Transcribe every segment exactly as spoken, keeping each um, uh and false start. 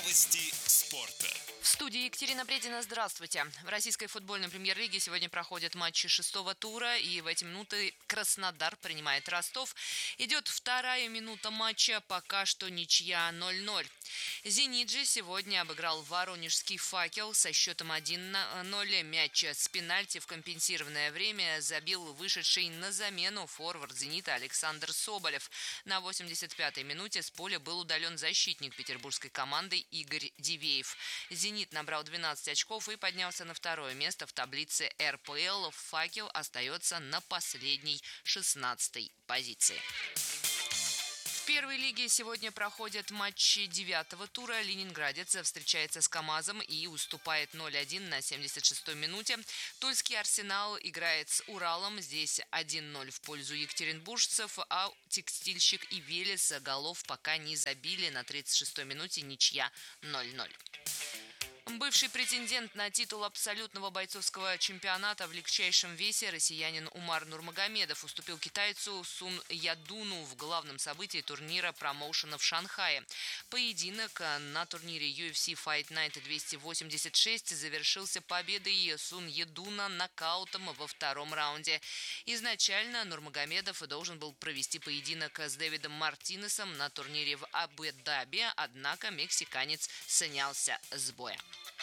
Новости спорта. В студии Екатерина Бредина. Здравствуйте. В российской футбольной премьер-лиге сегодня проходят матчи шестого тура, и в эти минуты Краснодар принимает Ростов. Идет вторая минута матча, пока что ничья ноль ноль. «Зенит» же сегодня обыграл Воронежский «Факел» со счетом один ноль. Мяч с пенальти в компенсированное время забил вышедший на замену форвард «Зенита» Александр Соболев. На восемьдесят пятой минуте с поля был удален защитник петербургской команды Игорь Дивеев. «Зенит» набрал двенадцать очков и поднялся на второе место в таблице эр пэ эл. «Факел» остается на последней шестнадцатой позиции. В первой лиге сегодня проходят матчи девятого тура. Ленинградец встречается с КамАЗом и уступает ноль один на семьдесят шестой минуте. Тульский «Арсенал» играет с Уралом. Здесь один ноль в пользу екатеринбуржцев, а «Текстильщик» и «Велес» голов пока не забили. На тридцать шестой минуте ничья ноль ноль. Бывший претендент на титул абсолютного бойцовского чемпионата в легчайшем весе россиянин Умар Нурмагомедов уступил китайцу Сун Ядуну в главном событии турнира промоушена в Шанхае. Поединок на турнире ю эф си Fight Night двести восемьдесят шесть завершился победой Сун Ядуна нокаутом во втором раунде. Изначально Нурмагомедов должен был провести поединок с Дэвидом Мартинесом на турнире в Абу-Даби, однако мексиканец снялся с боя.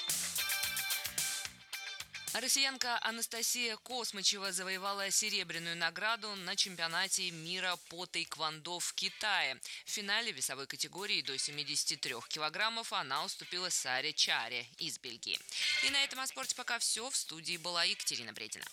Россиянка Анастасия Космычева завоевала серебряную награду на чемпионате мира по тэквондо в Китае. В финале весовой категории до семидесяти трёх килограммов она уступила Саре Чаре из Бельгии. И на этом о спорте пока все. В студии была Екатерина Бредина.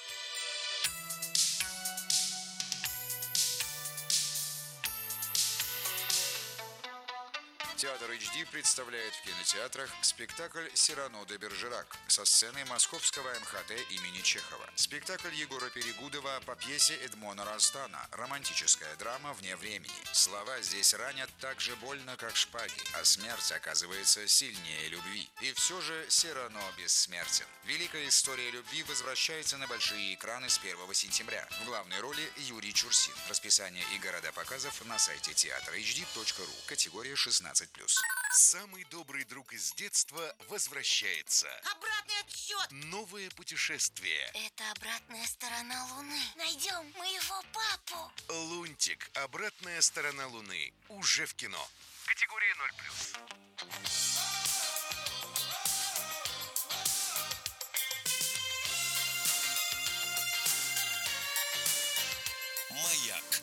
Театр эйч ди представляет в кинотеатрах спектакль «Сирано де Бержерак» со сцены Московского эм ха тэ имени Чехова. Спектакль Егора Перегудова по пьесе Эдмона Растана. Романтическая драма вне времени. Слова здесь ранят так же больно, как шпаги, а смерть оказывается сильнее любви. И все же Сирано бессмертен. Великая история любви возвращается на большие экраны с первого сентября. В главной роли Юрий Чурсин. Расписание и города показов на сайте театр эйч ди точка ру. Категория шестнадцать плюс. Самый добрый друг из детства возвращается. Обратный отсчет. Новое путешествие. Это обратная сторона Луны. Найдем моего папу. Лунтик. Обратная сторона Луны. Уже в кино. Категория ноль плюс. Маяк.